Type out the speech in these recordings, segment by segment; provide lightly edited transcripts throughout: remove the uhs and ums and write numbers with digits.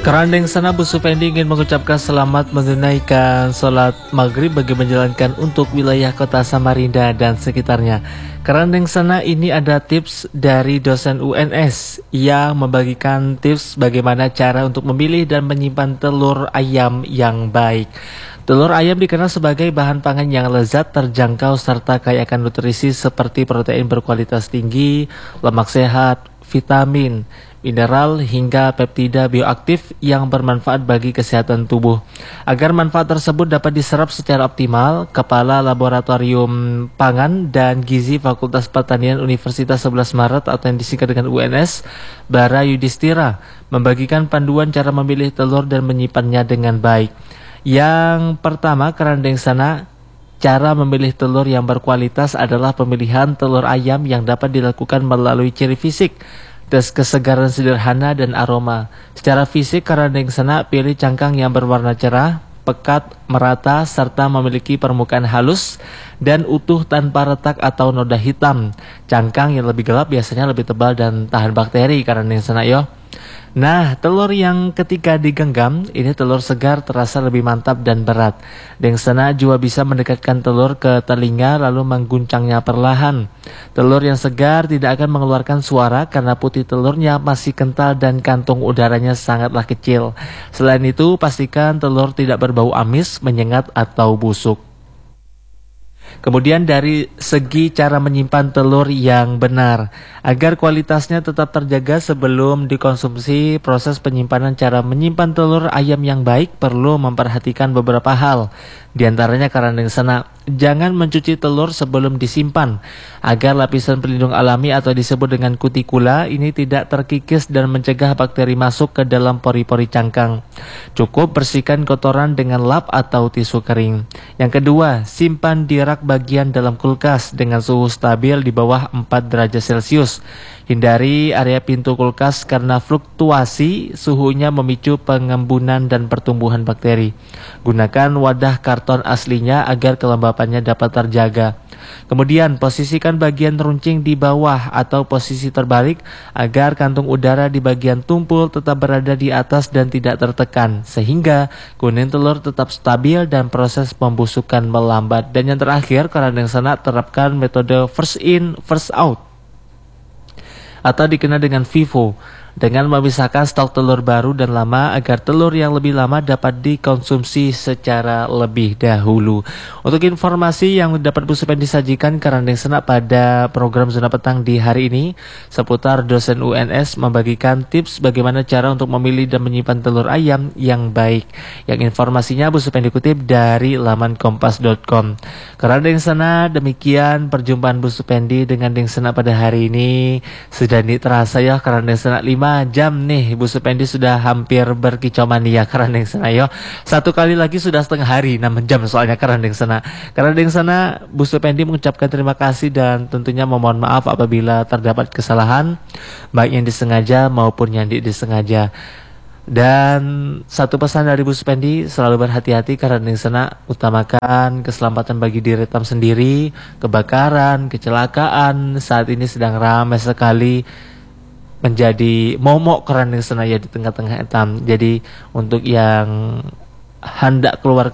Kerandeng sana Bu Supendi ingin mengucapkan selamat menunaikan sholat maghrib bagi menjalankan untuk wilayah kota Samarinda dan sekitarnya. Kerandeng sana ini ada tips dari dosen UNS yang membagikan tips bagaimana cara untuk memilih dan menyimpan telur ayam yang baik. Telur ayam dikenal sebagai bahan pangan yang lezat, terjangkau, serta kaya akan nutrisi seperti protein berkualitas tinggi, lemak sehat, vitamin, mineral, hingga peptida bioaktif yang bermanfaat bagi kesehatan tubuh. Agar manfaat tersebut dapat diserap secara optimal, Kepala Laboratorium Pangan dan Gizi Fakultas Pertanian Universitas 11 Maret atau yang disingkat dengan UNS, Bara Yudhistira, membagikan panduan cara memilih telur dan menyimpannya dengan baik. Yang pertama, kerandeng sana, cara memilih telur yang berkualitas adalah pemilihan telur ayam yang dapat dilakukan melalui ciri fisik, tes kesegaran sederhana dan aroma. Secara fisik, kerandeng sana pilih cangkang yang berwarna cerah, pekat, merata, serta memiliki permukaan halus dan utuh tanpa retak atau noda hitam. Cangkang yang lebih gelap biasanya lebih tebal dan tahan bakteri kerandeng sana yo. Nah, telur yang ketika digenggam, ini telur segar terasa lebih mantap dan berat. Dengsana juga bisa mendekatkan telur ke telinga lalu mengguncangnya perlahan. Telur yang segar tidak akan mengeluarkan suara karena putih telurnya masih kental dan kantung udaranya sangatlah kecil. Selain itu, pastikan telur tidak berbau amis, menyengat atau busuk. Kemudian dari segi cara menyimpan telur yang benar, agar kualitasnya tetap terjaga sebelum dikonsumsi, proses penyimpanan cara menyimpan telur ayam yang baik perlu memperhatikan beberapa hal. Di antaranya kerandeng sana, jangan mencuci telur sebelum disimpan, agar lapisan pelindung alami atau disebut dengan kutikula ini tidak terkikis dan mencegah bakteri masuk ke dalam pori-pori cangkang. Cukup bersihkan kotoran dengan lap atau tisu kering. Yang kedua, simpan di rak bagian dalam kulkas dengan suhu stabil di bawah 4 derajat Celcius. Hindari area pintu kulkas karena fluktuasi suhunya memicu pengembunan dan pertumbuhan bakteri. Gunakan wadah karton aslinya agar kelembapannya dapat terjaga. Kemudian posisikan bagian runcing di bawah atau posisi terbalik agar kantung udara di bagian tumpul tetap berada di atas dan tidak tertekan, sehingga kuning telur tetap stabil dan proses pembusukan melambat. Dan yang terakhir, kerandeng sana terapkan metode first in first out atau dikenal dengan FIFO, dengan memisahkan stok telur baru dan lama agar telur yang lebih lama dapat dikonsumsi secara lebih dahulu. Untuk informasi yang dapat Bu Supendi sajikan kerandeng sana pada program Zona Petang di hari ini seputar dosen UNS membagikan tips bagaimana cara untuk memilih dan menyimpan telur ayam yang baik. Yang informasinya Bu Supendi kutip dari laman kompas.com. Kerandeng sana, demikian perjumpaan Bu Supendi dengan Deng Sena pada hari ini. Sudah terasa ya kerandeng sana 5 jam nih Bu Supendi sudah hampir berkicau mania kerandeng sana yo. Satu kali lagi sudah setengah hari 6 jam soalnya kerandeng sana. Kerandeng sana Bu Supendi mengucapkan terima kasih dan tentunya memohon maaf apabila terdapat kesalahan baik yang disengaja maupun yang tidak disengaja. Dan satu pesan dari Bu Supendi, selalu berhati-hati karena di sana utamakan keselamatan bagi diri tam sendiri. Kebakaran, kecelakaan saat ini sedang ramai sekali menjadi momok karena di sana ya di tengah-tengah etam. Jadi untuk yang hendak keluar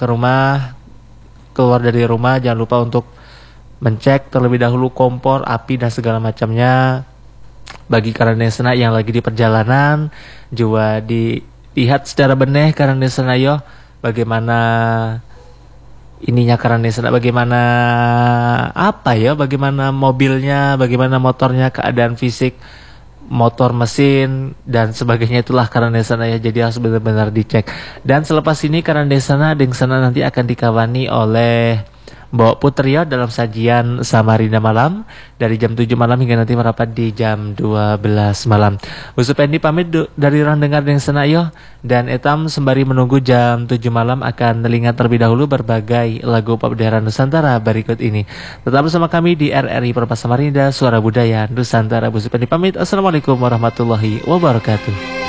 dari rumah jangan lupa untuk mencek terlebih dahulu kompor, api dan segala macamnya. Bagi karantina yang lagi di perjalanan juga dilihat secara benih karantina yo bagaimana ininya karantina, bagaimana bagaimana mobilnya, bagaimana motornya, keadaan fisik motor, mesin dan sebagainya, itulah karantina ya. Jadi harus benar-benar dicek. Dan selepas ini karantina nanti akan dikawani oleh Mbak Putri ya dalam sajian Samarinda malam dari jam 7 malam hingga nanti merapat di jam 12 malam. Bu Supendi pamit dari orang dengar yang senayo dan etam sembari menunggu jam 7 malam akan telinga terlebih dahulu berbagai lagu pop daerah Nusantara berikut ini. Tetap bersama kami di RRI Perpas Samarinda, Suara Budaya Nusantara. Bu Supendi pamit. Assalamualaikum warahmatullahi wabarakatuh.